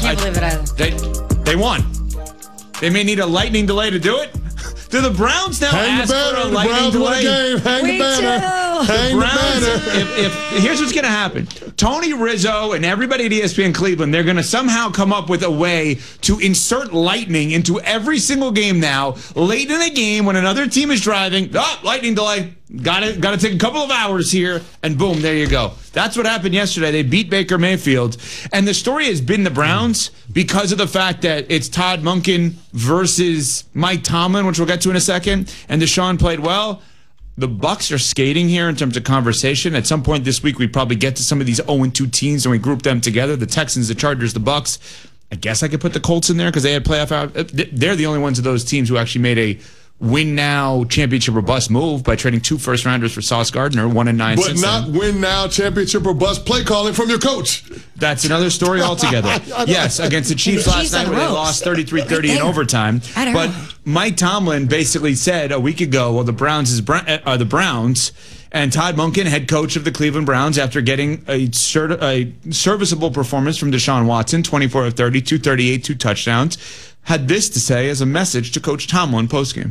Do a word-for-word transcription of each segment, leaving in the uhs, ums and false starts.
can't believe it either. They, they won. They may need a lightning delay to do it. Do the Browns now Hang ask the banner. for a The lightning Browns delay? won the game. Hang We the banner. too. Hang Browns, the banner. if, if, here's what's going to happen. Tony Rizzo and everybody at E S P N Cleveland, they're going to somehow come up with a way to insert lightning into every single game now. Late in the game, when another team is driving, oh, lightning delay. Got to got to take a couple of hours here, and boom, there you go. That's what happened yesterday. They beat Baker Mayfield. And the story has been the Browns because of the fact that it's Todd Monken versus Mike Tomlin, which we'll get to in a second, and Deshaun played well. The Bucs are skating here in terms of conversation. At some point this week, we probably get to some of these oh and two teams and we group them together. The Texans, the Chargers, the Bucs. I guess I could put the Colts in there because they had playoff out. They're the only ones of those teams who actually made a win now championship or bust move by trading two first rounders for Sauce Gardner, one and nine. But not then. win now championship or bust play calling from your coach. That's another story altogether. Yes, against the Chiefs The last Chiefs night on where they ropes. lost thirty-three thirty in overtime. I don't But know. Mike Tomlin basically said a week ago, well, the Browns is uh, the Browns. And Todd Monken, head coach of the Cleveland Browns, after getting a, certi- a serviceable performance from Deshaun Watson, twenty-four of thirty, two thirty-eight, two touchdowns, had this to say as a message to Coach Tomlin postgame.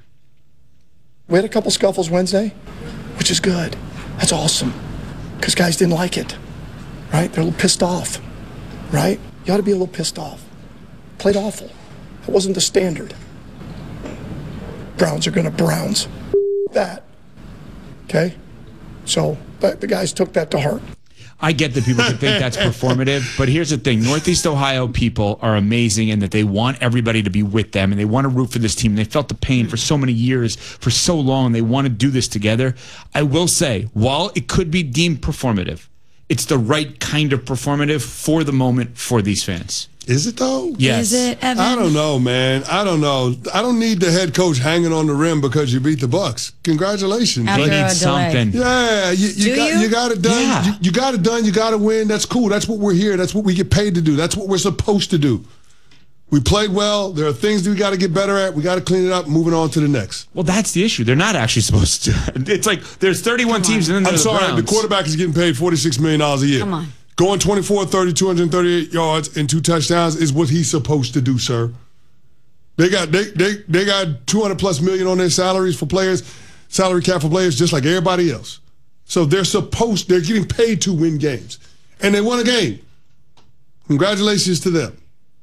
We had a couple scuffles Wednesday, which is good. That's awesome. Because guys didn't like it, right? They're a little pissed off, right? You ought to be a little pissed off. Played awful. That wasn't the standard. Browns are going to Browns. That. Okay? So but the guys took that to heart. I get that people can think that's performative, but here's the thing. Northeast Ohio people are amazing in that they want everybody to be with them and they want to root for this team. They felt the pain for so many years, for so long. They want to do this together. I will say, while it could be deemed performative, it's the right kind of performative for the moment for these fans. Is it though? Yes. Is it, Evan? I don't know, man. I don't know. I don't need the head coach hanging on the rim because you beat the Bucs. Congratulations. After They a need delay. something. Yeah, you, you Do got you? you got it done. Yeah. You, you got it done. You got to win. That's cool. That's what we're here. That's what we get paid to do. That's what we're supposed to do. We played well. There are things that we got to get better at. We got to clean it up. Moving on to the next. Well, that's the issue. They're not actually supposed to. It's like there's thirty-one teams and then I'm there's sorry. the Browns. The quarterback is getting paid forty-six million dollars a year. Come on. Going twenty-four, thirty, two thirty-eight yards and two touchdowns is what he's supposed to do, sir. They got they they they got two hundred plus million on their salaries for players, salary cap for players, just like everybody else. So they're supposed they're getting paid to win games, and they won a game. Congratulations to them.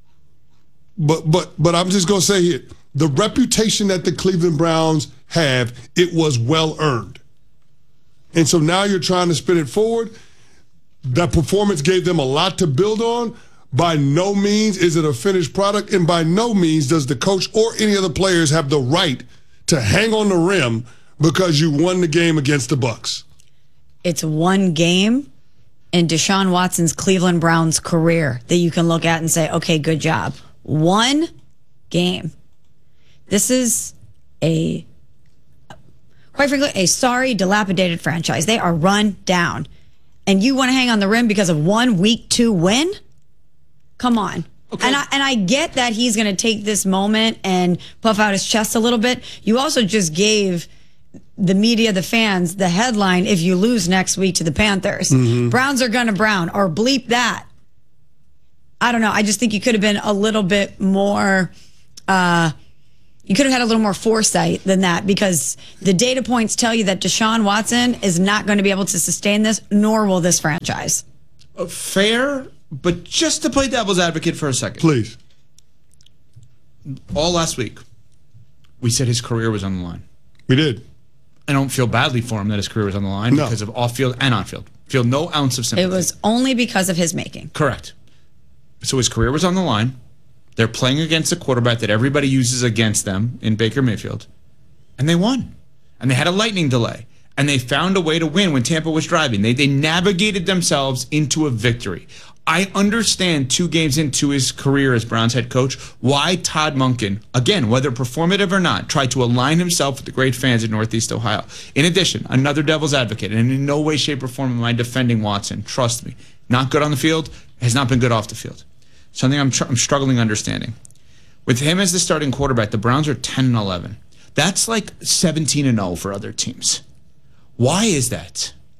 But but but I'm just gonna say here, the reputation that the Cleveland Browns have, it was well earned, and so now you're trying to spin it forward. That performance gave them a lot to build on. By no means is it a finished product, and by no means does the coach or any of the players have the right to hang on the rim because you won the game against the Bucs. It's one game in Deshaun Watson's Cleveland Browns career that you can look at and say, okay, good job. One game. This is a, quite frankly, a sorry, dilapidated franchise. They are run down. And you want to hang on the rim because of one week two win? Come on. Okay. And I and I get that he's going to take this moment and puff out his chest a little bit. You also just gave the media, the fans, the headline, if you lose next week to the Panthers. Mm-hmm. Browns are going to Brown, or bleep that. I don't know. I just think you could have been a little bit more, uh, you could have had a little more foresight than that, because the data points tell you that Deshaun Watson is not going to be able to sustain this, nor will this franchise. Uh, fair, but just to play devil's advocate for a second. Please. All last week, we said his career was on the line. We did. I don't feel badly for him that his career was on the line No. because of off-field and on-field. Feel no ounce of sympathy. It was only because of his making. Correct. So his career was on the line. They're playing against a quarterback that everybody uses against them in Baker Mayfield. And they won. And they had a lightning delay. And they found a way to win when Tampa was driving. They, they navigated themselves into a victory. I understand two games into his career as Browns head coach why Todd Monken, again, whether performative or not, tried to align himself with the great fans in Northeast Ohio. In addition, another devil's advocate, and in no way, shape, or form am I defending Watson. Trust me. Not good on the field, has not been good off the field. Something I'm, tr- I'm struggling understanding. With him as the starting quarterback, the Browns are ten and eleven. That's like seventeen and oh for other teams. Why is that?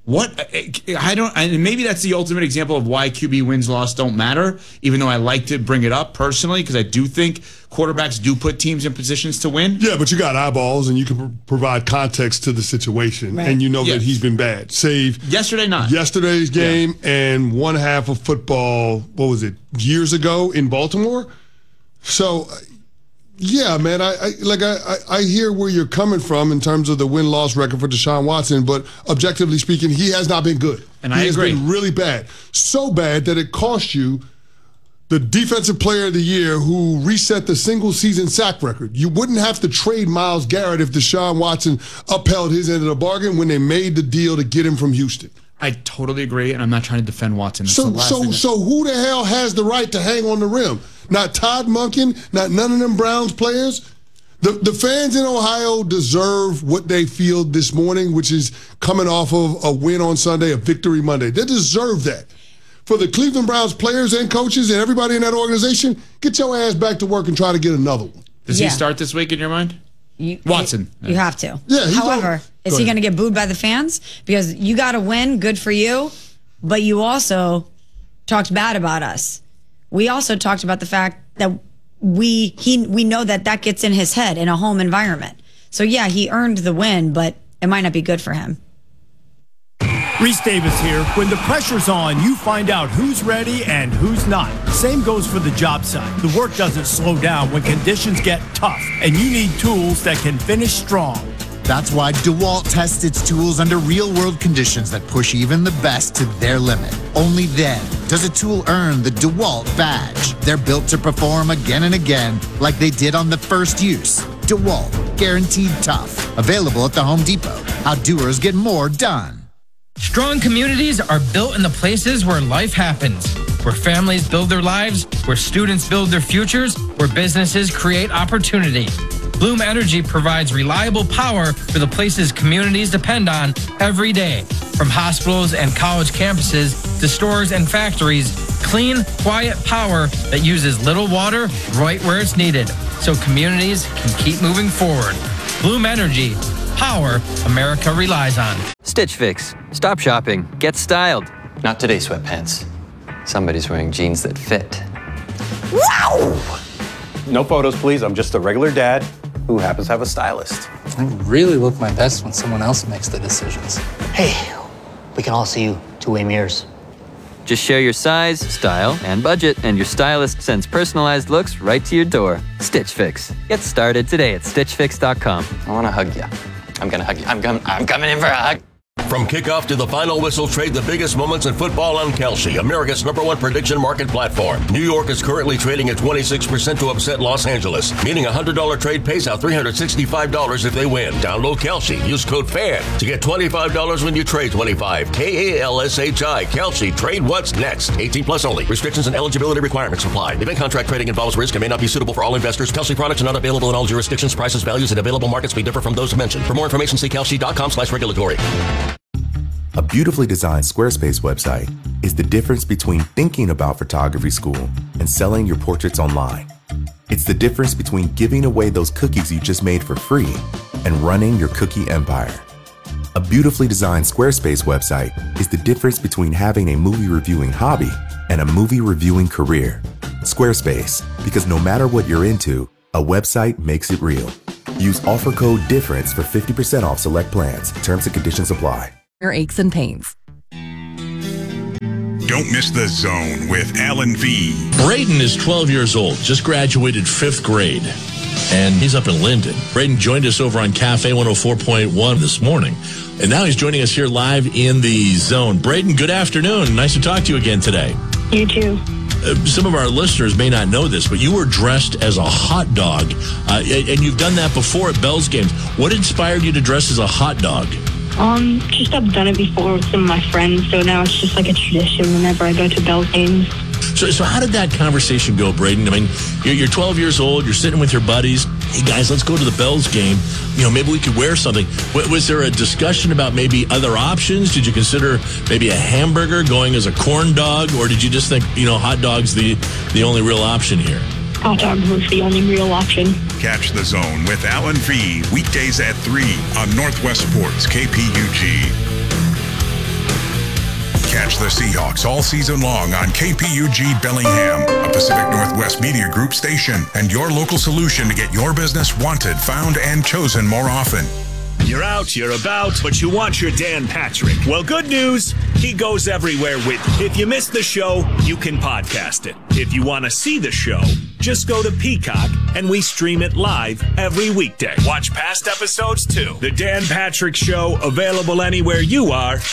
What I don't, and maybe that's the ultimate example of why Q B wins loss don't matter. Even though I like to bring it up personally, because I do think quarterbacks do put teams in positions to win. Yeah, but you got eyeballs, and you can pr- provide context to the situation, right. and you know yes. that he's been bad. Save yesterday, not yesterday's game yeah. and one half of football. What was it? Years ago in Baltimore. So. Yeah, man. I, I like I, I hear where you're coming from in terms of the win-loss record for Deshaun Watson, but objectively speaking, he has not been good. And he I has agree. been really bad. So bad that it cost you the Defensive Player of the Year who reset the single-season sack record. You wouldn't have to trade Myles Garrett if Deshaun Watson upheld his end of the bargain when they made the deal to get him from Houston. I totally agree, and I'm not trying to defend Watson. That's So, the last so, thing that- so who the hell has the right to hang on the rim? Not Todd Monken, not none of them Browns players. The the fans in Ohio deserve what they feel this morning, which is coming off of a win on Sunday, a victory Monday. They deserve that. For the Cleveland Browns players and coaches and everybody in that organization, get your ass back to work and try to get another one. Does Yeah. he start this week in your mind? You, Watson. You, you have to. Yeah, he's However, on- is Go he ahead. going to get booed by the fans? Because you got to win, good for you, but you also talked bad about us. We also talked about the fact that we he we know that that gets in his head in a home environment. So yeah, he earned the win, but it might not be good for him. Reese Davis here. When the pressure's on, you find out who's ready and who's not. Same goes for the job site. The work doesn't slow down when conditions get tough, and you need tools that can finish strong. That's why DeWalt tests its tools under real-world conditions that push even the best to their limit. Only then does a tool earn the DeWalt badge. They're built to perform again and again like they did on the first use. DeWalt, guaranteed tough. Available at the Home Depot. How doers get more done. Strong communities are built in the places where life happens, where families build their lives, where students build their futures, where businesses create opportunity. Bloom Energy provides reliable power for the places communities depend on every day. From hospitals and college campuses to stores and factories, clean, quiet power that uses little water right where it's needed, so communities can keep moving forward. Bloom Energy. Power America relies on. Stitch Fix. Stop shopping. Get styled. Not today, sweatpants. Somebody's wearing jeans that fit. Wow! No photos, please. I'm just a regular dad who happens to have a stylist. I really look my best when someone else makes the decisions. Hey, we can all see you two-way mirrors. Just share your size, style, and budget, and your stylist sends personalized looks right to your door. Stitch Fix. Get started today at stitch fix dot com. I want to hug you. I'm going to hug you. I'm, com- I'm coming in for a hug. From kickoff to the final whistle, trade the biggest moments in football on Kalshi, America's number one prediction market platform. New York is currently trading at twenty-six percent to upset Los Angeles, meaning a one hundred dollars trade pays out three hundred sixty-five dollars if they win. Download Kalshi. Use code FAN to get twenty-five dollars when you trade twenty-five. K A L S H I. Kalshi. Trade what's next. eighteen plus only. Restrictions and eligibility requirements apply. Event contract trading involves risk and may not be suitable for all investors. Kalshi products are not available in all jurisdictions. Prices, values, and available markets may differ from those mentioned. For more information, see kalshi.com slash regulatory. A beautifully designed Squarespace website is the difference between thinking about photography school and selling your portraits online. It's the difference between giving away those cookies you just made for free and running your cookie empire. A beautifully designed Squarespace website is the difference between having a movie reviewing hobby and a movie reviewing career. Squarespace, because no matter what you're into, a website makes it real. Use offer code DIFFERENCE for fifty percent off select plans. Terms and conditions apply. Your aches and pains. Don't miss The Zone with Alan V. Braden is twelve years old, just graduated fifth grade, and he's up in Linden. Braden joined us over on Cafe one oh four point one this morning, and now he's joining us here live in The Zone. Braden, good afternoon. Nice to talk to you again today. You too. Uh, some of our listeners may not know this, but you were dressed as a hot dog, uh, and you've done that before at Bell's games. What inspired you to dress as a hot dog? Um, just I've done it before with some of my friends, so now it's just like a tradition whenever I go to Bell's games. So, so how did that conversation go, Braden? I mean, you're, you're twelve years old, you're sitting with your buddies. Hey, guys, let's go to the Bell's game. You know, maybe we could wear something. W- was there a discussion about maybe other options? Did you consider maybe a hamburger going as a corn dog? Or did you just think, you know, hot dog's the, the only real option here? Hot dog was the only real option. Catch The Zone with Alan V. weekdays at three on Northwest Sports K P U G. Watch the Seahawks all season long on K P U G Bellingham, a Pacific Northwest Media Group station, and your local solution to get your business wanted, found, and chosen more often. You're out, you're about, but you want your Dan Patrick. Well, good news, he goes everywhere with you. If you missed the show, you can podcast it. If you want to see the show, just go to Peacock and we stream it live every weekday. Watch past episodes too. The Dan Patrick Show, available anywhere you are.